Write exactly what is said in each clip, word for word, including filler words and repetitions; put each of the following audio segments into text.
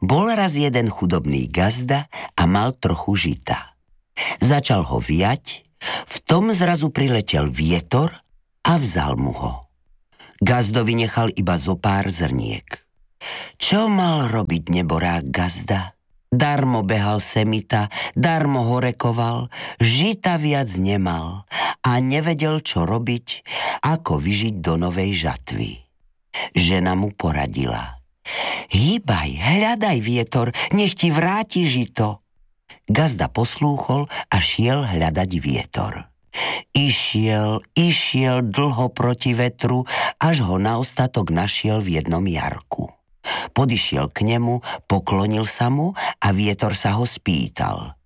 Bol raz jeden chudobný gazda a mal trochu žita. Začal ho viať, v tom zrazu priletel vietor a vzal mu ho. Gazdovi nechal iba zo pár zrniek. Čo mal robiť neborák gazda? Darmo behal semita, darmo horekoval, žita viac nemal a nevedel, čo robiť, ako vyžiť do novej žatvy. Žena mu poradila: hýbaj, hľadaj vietor, nech ti vráti žito. Gazda poslúchol a šiel hľadať vietor. Išiel, išiel dlho proti vetru, až ho na ostatok našiel v jednom jarku. Podišiel k nemu, poklonil sa mu a vietor sa ho spýtal: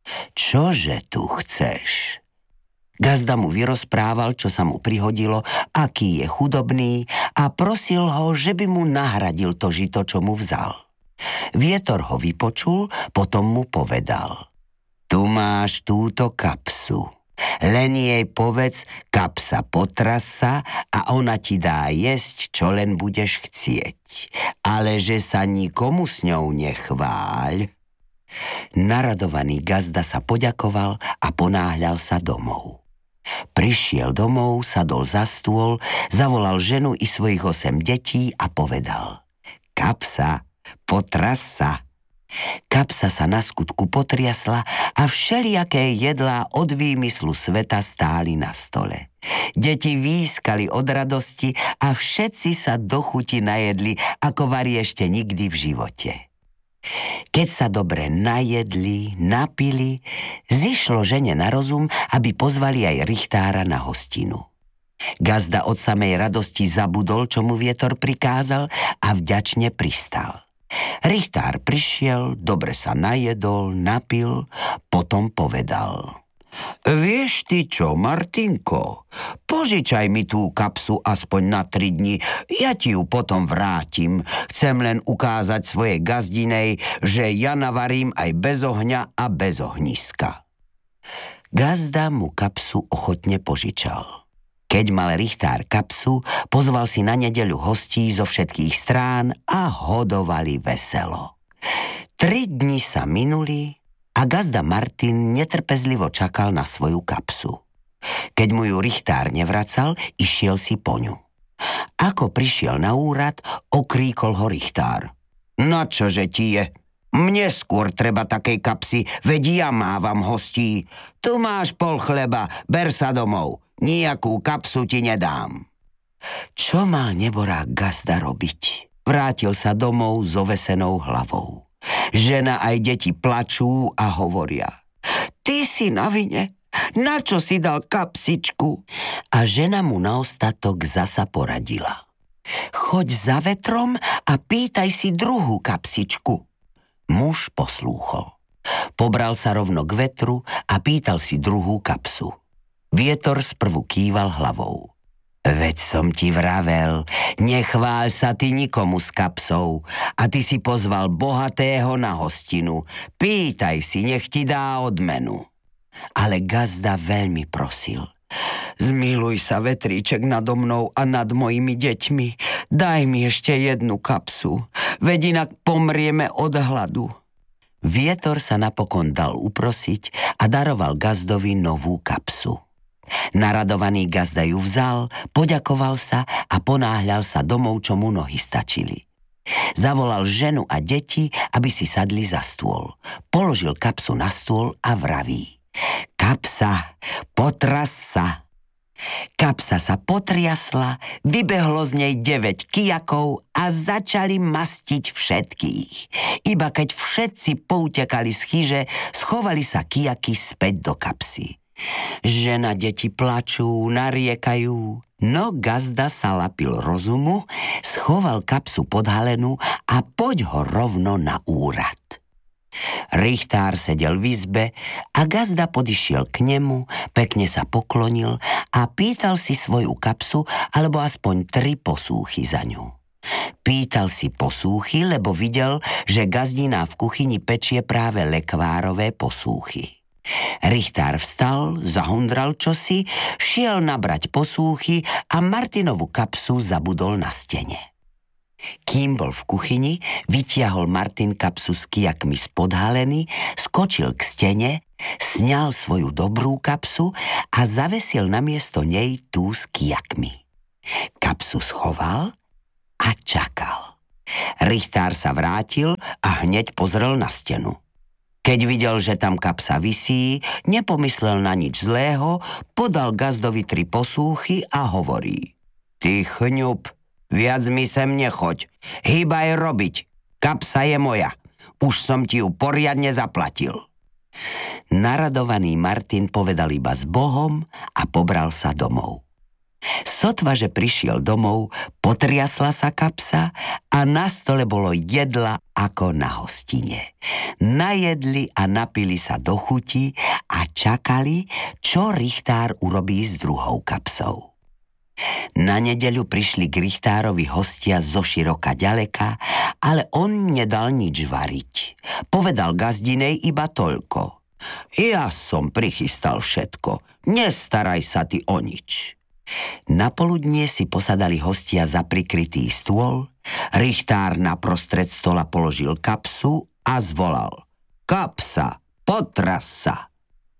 čože tu chceš? Gazda mu vyrozprával, čo sa mu prihodilo, aký je chudobný, a prosil ho, že by mu nahradil to žito, čo mu vzal. Vietor ho vypočul, potom mu povedal: tu máš túto kapsu. Len jej povedz, kapsa potrasa a ona ti dá jesť, čo len budeš chcieť. Ale že sa nikomu s ňou nechváľ. Naradovaný gazda sa poďakoval a ponáhľal sa domov. Prišiel domov, sadol za stôl, zavolal ženu i svojich osem detí a povedal: kapsa, potrasa. Kapsa sa na skutku potriasla a všelijaké jedlá od výmyslu sveta stáli na stole. Deti výskali od radosti a všetci sa do chuti najedli, ako vari ešte nikdy v živote. Keď sa dobre najedli, napili, zišlo žene na rozum, aby pozvali aj richtára na hostinu. Gazda od samej radosti zabudol, čo mu vietor prikázal, a vďačne pristal. Richtár prišiel, dobre sa najedol, napil, potom povedal: vieš ty čo, Martinko, požičaj mi tú kapsu aspoň na tri dni, ja ti ju potom vrátim. Chcem len ukázať svojej gazdinej, že ja navarím aj bez ohňa a bez ohniska. Gazda mu kapsu ochotne požičal. Keď mal richtár kapsu, pozval si na nedeľu hostí zo všetkých strán a hodovali veselo. Tri dni sa minuli a gazda Martin netrpezlivo čakal na svoju kapsu. Keď mu ju richtár nevracal, išiel si po ňu. Ako prišiel na úrad, okríkol ho richtár: na čože ti je? Mne skôr treba takej kapsy, veď ja mávam hostí. Tu máš pol chleba, ber sa domov. Nijakú kapsu ti nedám. Čo mal neborák gazda robiť? Vrátil sa domov s ovesenou hlavou. Žena aj deti plačú a hovoria: ty si na vine, na čo si dal kapsičku? A žena mu na ostatok zasa poradila: choď za vetrom a pýtaj si druhú kapsičku. Muž poslúchol. Pobral sa rovno k vetru a pýtal si druhú kapsu. Vietor sprvu kýval hlavou. Veď som ti vravel, nechváľ sa ty nikomu s kapsou, a ty si pozval bohatého na hostinu. Pýtaj si, nech ti dá odmenu. Ale gazda veľmi prosil: zmiluj sa, vetríček, nado mnou a nad mojimi deťmi. Daj mi ešte jednu kapsu, veď inak pomrieme od hladu. Vietor sa napokon dal uprosiť a daroval gazdovi novú kapsu. Naradovaný gazda ju vzal, poďakoval sa a ponáhľal sa domov, čo mu nohy stačili. Zavolal ženu a deti, aby si sadli za stôl. Položil kapsu na stôl a vraví: kapsa, potras sa. Kapsa sa potriasla, vybehlo z nej deväť kijakov a začali mastiť všetkých. Iba keď všetci poutekali z chyže, schovali sa kijaky späť do kapsy. Žena, deti plačú, nariekajú, no gazda sa lapil rozumu, schoval kapsu pod halenu a poď ho rovno na úrad. Richtár sedel v izbe a gazda podišiel k nemu, pekne sa poklonil a pýtal si svoju kapsu alebo aspoň tri posúchy za ňu. Pýtal si posúchy, lebo videl, že gazdina v kuchyni pečie práve lekvárové posúchy. Richtár vstal, zahundral čosi, šiel nabrať posúchy a Martinovu kapsu zabudol na stene. Kým bol v kuchyni, vytiahol Martin kapsu s kijakmi spod haleny, skočil k stene, sňal svoju dobrú kapsu a zavesil namiesto nej tú s kijakmi. Kapsu schoval a čakal. Richtár sa vrátil a hneď pozrel na stenu. Keď videl, že tam kapsa visí, nepomyslel na nič zlého, podal gazdovi tri posúchy a hovorí: Ty chňup, viac mi sem nechoď, hýbaj robiť, kapsa je moja, už som ti ju poriadne zaplatil. Naradovaný Martin povedal iba s Bohom a pobral sa domov. Sotva, že prišiel domov, potriasla sa kapsa a na stole bolo jedla ako na hostine. Najedli a napili sa do chuti a čakali, čo Richtár urobí s druhou kapsou. Na nedeľu prišli k Richtárovi hostia zo široka ďaleka, ale on nedal nič variť. Povedal gazdinej iba toľko: Ja som prichystal všetko, nestaraj sa ty o nič. Na poludnie si posadali hostia za prikrytý stôl, Richtár na prostred stola položil kapsu a zvolal: Kapsa, potras sa!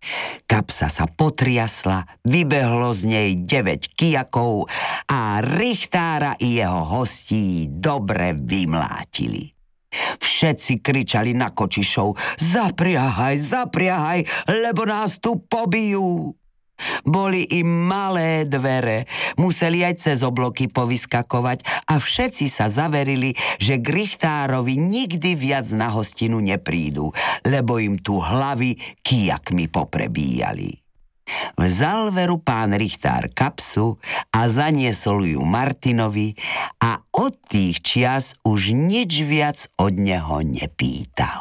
Kapsa sa potriasla, vybehlo z nej deväť kijakov a Richtára i jeho hostí dobre vymlátili. Všetci kričali na kočišov: Zapriahaj, zapriahaj, lebo nás tu pobijú! Boli im malé dvere, museli aj cez obloky povyskakovať a všetci sa zaverili, že k Richtárovi nikdy viac na hostinu neprídu, lebo im tu hlavy kijakmi poprebíjali. Vzal veru pán Richtár kapsu a zaniesol ju Martinovi a od tých čias už nič viac od neho nepýtal.